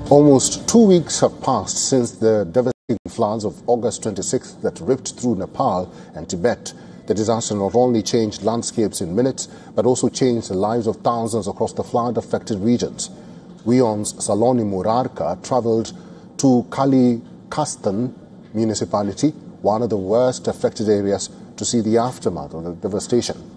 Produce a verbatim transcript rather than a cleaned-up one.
Almost two weeks have passed since the devastating floods of August twenty-sixth that ripped through Nepal and Tibet. The disaster not only changed landscapes in minutes, but also changed the lives of thousands across the flood-affected regions. WION's Saloni Murarka travelled to Kalikastan municipality, one of the worst affected areas, to see the aftermath of the devastation.